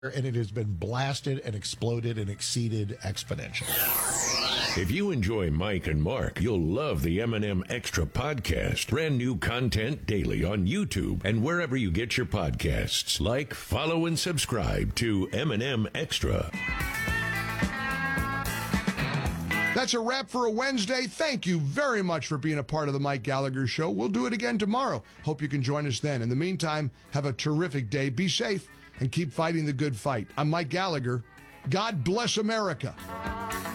and it has been blasted and exploded and exceeded exponentially. If you enjoy Mike and Mark, you'll love the M&M Extra podcast. Brand new content daily on YouTube and wherever you get your podcasts. Like, follow, and subscribe to M&M Extra. That's a wrap for a Wednesday. Thank you very much for being a part of the Mike Gallagher Show. We'll do it again tomorrow. Hope you can join us then. In the meantime, have a terrific day. Be safe and keep fighting the good fight. I'm Mike Gallagher. God bless America.